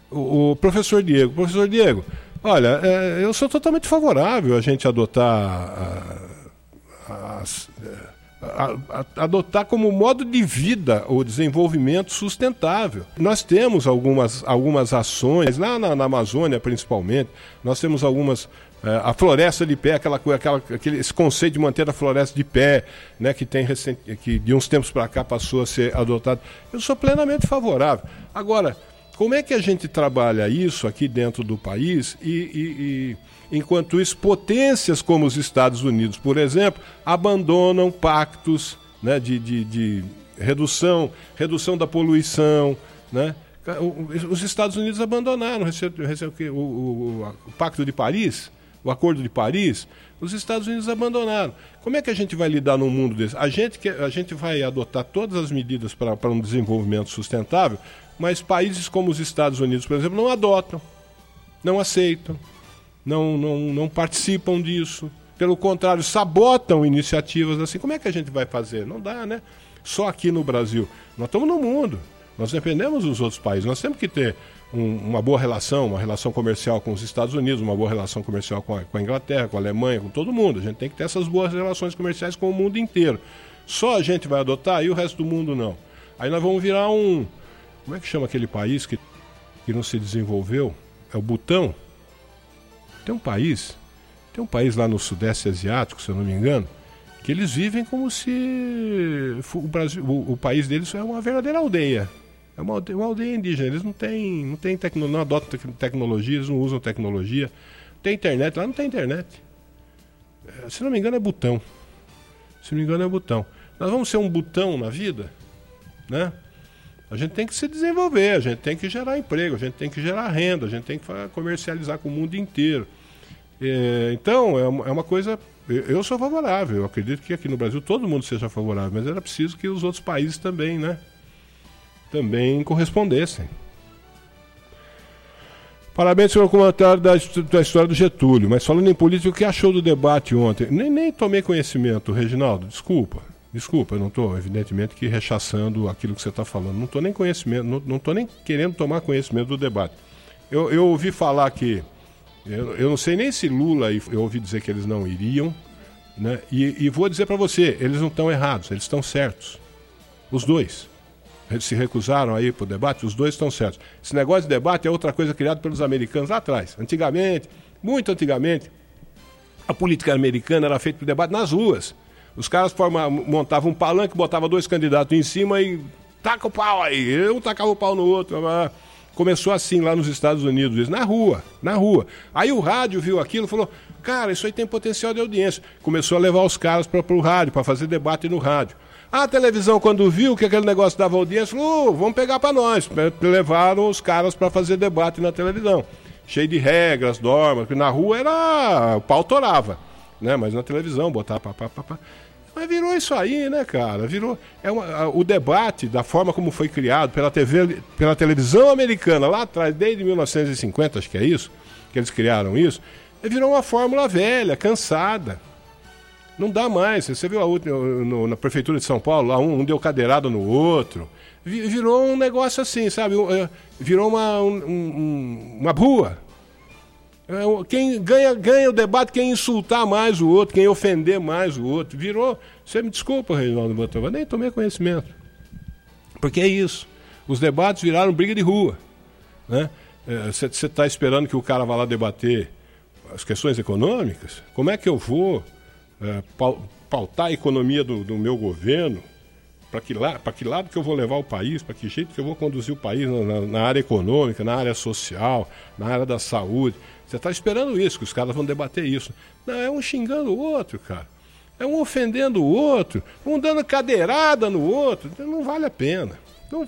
o professor Diego. Professor Diego, olha, eu sou totalmente favorável a gente adotar como modo de vida o desenvolvimento sustentável. Nós temos algumas ações, lá na Amazônia principalmente, nós temos algumas... a floresta de pé, esse conceito de manter a floresta de pé, né, que de uns tempos para cá passou a ser adotado. Eu sou plenamente favorável. Agora, como é que a gente trabalha isso aqui dentro do país e enquanto isso, potências como os Estados Unidos, por exemplo, abandonam pactos, né, de redução da poluição, né? Os Estados Unidos abandonaram o Pacto de Paris, o Acordo de Paris, os Estados Unidos abandonaram. Como é que a gente vai lidar num mundo desse? A gente vai adotar todas as medidas para um desenvolvimento sustentável, mas países como os Estados Unidos, por exemplo, não adotam, não aceitam, não participam disso. Pelo contrário, sabotam iniciativas assim. Como é que a gente vai fazer? Não dá, né? Só aqui no Brasil. Nós estamos no mundo. Nós dependemos dos outros países. Nós temos que ter uma boa relação, uma relação comercial com os Estados Unidos, uma boa relação comercial com a Inglaterra, com a Alemanha, com todo mundo. A gente tem que ter essas boas relações comerciais com o mundo inteiro. Só a gente vai adotar e o resto do mundo não. Aí nós vamos virar como é que chama aquele país que não se desenvolveu? É o Butão. Tem um país lá no Sudeste Asiático, se eu não me engano, que eles vivem como se o país deles é uma verdadeira aldeia. É uma aldeia indígena. Eles não adotam tecnologia, eles não usam tecnologia. Tem internet, lá não tem internet. Se não me engano é Butão. Nós vamos ser um Butão na vida, né? A gente tem que se desenvolver, a gente tem que gerar emprego, a gente tem que gerar renda, a gente tem que comercializar com o mundo inteiro. Então, é uma coisa... Eu sou favorável, eu acredito que aqui no Brasil todo mundo seja favorável, mas era preciso que os outros países também, né? Também correspondessem. Parabéns pelo comentário da história do Getúlio, mas falando em política, o que achou do debate ontem? Nem tomei conhecimento, Reginaldo, desculpa, eu não estou, evidentemente, que rechaçando aquilo que você está falando, não estou nem conhecimento, não estou nem querendo tomar conhecimento do debate. Eu ouvi falar que, eu não sei nem se Lula, eu ouvi dizer que eles não iriam, né? E vou dizer para você, eles não estão errados, eles estão certos, os dois. Eles se recusaram aí para o debate, os dois estão certos. Esse negócio de debate é outra coisa criada pelos americanos lá atrás. Antigamente, muito antigamente, a política americana era feita para o debate nas ruas. Os caras montavam um palanque, botavam dois candidatos em cima e taca o pau aí. Um tacava o pau no outro. Começou assim lá nos Estados Unidos, isso, na rua. Aí o rádio viu aquilo e falou, cara, isso aí tem potencial de audiência. Começou a levar os caras para o rádio, para fazer debate no rádio. A televisão, quando viu que aquele negócio dava audiência, falou, vamos pegar para nós. Levaram os caras para fazer debate na televisão. Cheio de regras, normas, porque na rua o pau torava, né? Mas na televisão, botava pá. Mas virou isso aí, né, cara? O debate, da forma como foi criado pela televisão americana, lá atrás, desde 1950, acho que é isso, que eles criaram isso, virou uma fórmula velha, cansada. Não dá mais. Você viu na Prefeitura de São Paulo, lá um deu cadeirada no outro. Virou um negócio assim, sabe? Virou uma rua. Quem ganha o debate, quem insultar mais o outro, quem ofender mais o outro. Virou... Você me desculpa, Reinaldo Botava, nem tomei conhecimento. Porque é isso. Os debates viraram briga de rua, né? Você está esperando que o cara vá lá debater as questões econômicas? Como é que eu vou... pautar a economia do meu governo, para que lado que eu vou levar o país, para que jeito que eu vou conduzir o país na área econômica, na área social, na área da saúde. Você está esperando isso, que os caras vão debater isso. Não, é um xingando o outro, cara. É um ofendendo o outro, um dando cadeirada no outro. Não vale a pena.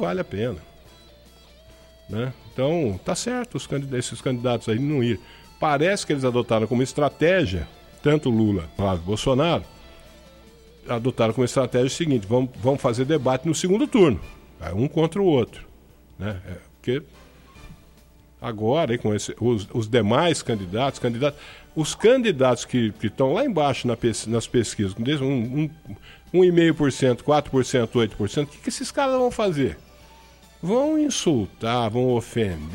Né? Então, tá certo esses candidatos aí não ir. Parece que eles adotaram como estratégia, tanto Lula quanto Bolsonaro, adotaram como estratégia o seguinte, vamos fazer debate no segundo turno, um contra o outro, né? Porque agora, aí, com os demais candidatos, os candidatos que estão lá embaixo nas pesquisas, com 1,5%, 4%, 8%, o que esses caras vão fazer? Vão insultar, vão ofender,